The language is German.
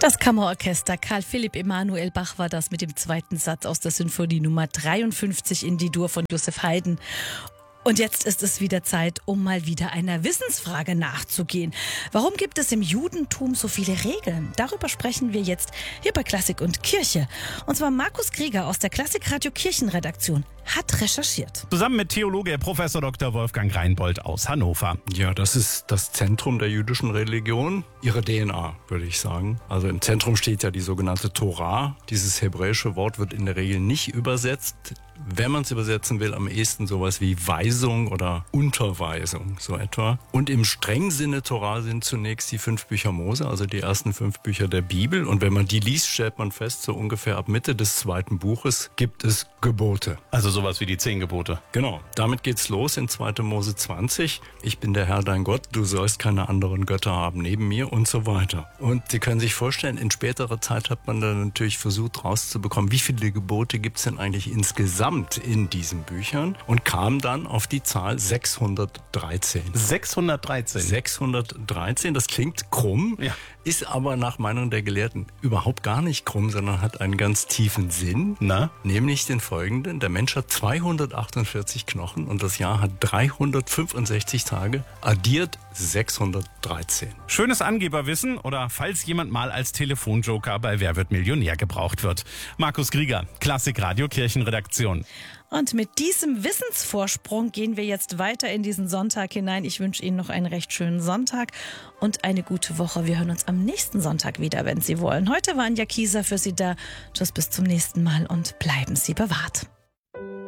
Das Kammerorchester Karl Philipp Emanuel Bach war das mit dem zweiten Satz aus der Sinfonie Nummer 53 in D-Dur von Joseph Haydn. Und jetzt ist es wieder Zeit, um mal wieder einer Wissensfrage nachzugehen. Warum gibt es im Judentum so viele Regeln? Darüber sprechen wir jetzt hier bei Klassik und Kirche. Und zwar Markus Krieger aus der Klassikradio Kirchenredaktion hat recherchiert. Zusammen mit Theologe Prof. Dr. Wolfgang Reinbold aus Hannover. Ja, das ist das Zentrum der jüdischen Religion, ihre DNA, würde ich sagen. Also im Zentrum steht ja die sogenannte Torah. Dieses hebräische Wort wird in der Regel nicht übersetzt. Wenn man es übersetzen will, am ehesten sowas wie Weisung oder Unterweisung, so etwa. Und im strengen Sinne Torah sind zunächst die 5 Bücher Mose, also die ersten 5 Bücher der Bibel. Und wenn man die liest, stellt man fest, so ungefähr ab Mitte des 2. Buches gibt es Gebote. Also sowas wie die 10 Gebote. Genau, damit geht's los in 2. Mose 20. Ich bin der Herr dein Gott, du sollst keine anderen Götter haben neben mir und so weiter. Und Sie können sich vorstellen, in späterer Zeit hat man dann natürlich versucht rauszubekommen, wie viele Gebote gibt's denn eigentlich insgesamt in diesen Büchern und kam dann auf die Zahl 613. 613? 613, das klingt krumm, Ja. ist aber nach Meinung der Gelehrten überhaupt gar nicht krumm, sondern hat einen ganz tiefen Sinn. Na? Nämlich den folgenden: Der Mensch hat 248 Knochen und das Jahr hat 365 Tage, addiert 613. Schönes Angeberwissen oder falls jemand mal als Telefonjoker bei Wer wird Millionär gebraucht wird. Markus Krieger, Klassikradio Kirchenredaktion. Und mit diesem Wissensvorsprung gehen wir jetzt weiter in diesen Sonntag hinein. Ich wünsche Ihnen noch einen recht schönen Sonntag und eine gute Woche. Wir hören uns am nächsten Sonntag wieder, wenn Sie wollen. Heute war Anja Kieser für Sie da. Tschüss, bis zum nächsten Mal und bleiben Sie bewahrt.